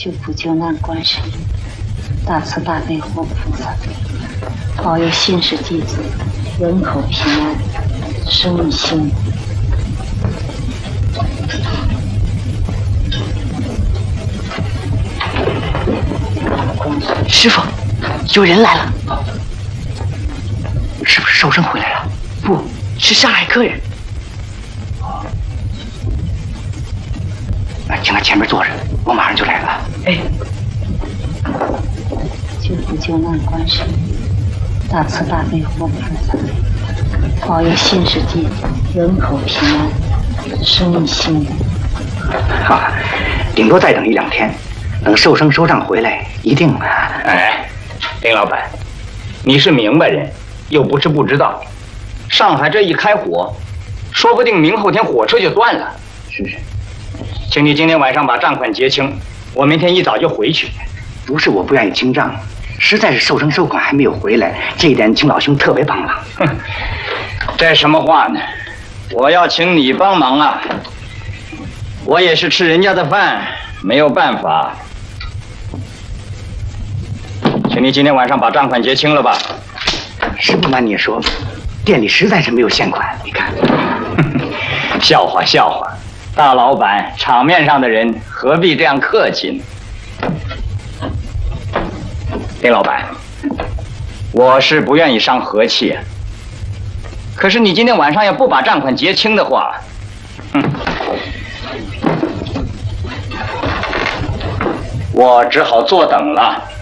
救苦救难观世音，大慈大悲活菩萨，保佑信士弟子人口平安，生意兴隆。 师傅，有人来了，是不是寿生回来了？不是上海客人。请他前面坐着，我马上就来了。哎， 救苦救难观世音，大慈大悲活菩萨，保佑信士弟子人口平安，生意兴隆。 好，顶多再等1、2天，等寿生收账回来，一定啊。 哎，林老板，你是明白人，又不是不知道，上海这一开火，说不定明后天火车就断了。 是。 请你今天晚上把账款结清，我明天一早就回去。 不是我不愿意清账，实在是寿生收款还没有回来，这一点请老兄特别帮忙。 哼，这什么话呢？我要请你帮忙啊！我也是吃人家的饭，没有办法。请你今天晚上把账款结清了吧。 实不瞒你说，店里实在是没有现款，你看。 笑话笑话。大老板，场面上的人何必这样客气呢？林老板，我是不愿意伤和气啊。可是你今天晚上要不把账款结清的话，我只好坐等了。